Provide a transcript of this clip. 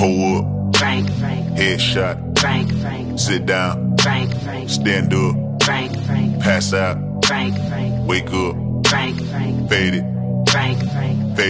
Pull up, Frank, headshot, Frank, sit down, Frank, stand up, Frank, pass out, Frank, wake up, Frank, fade it, Frank.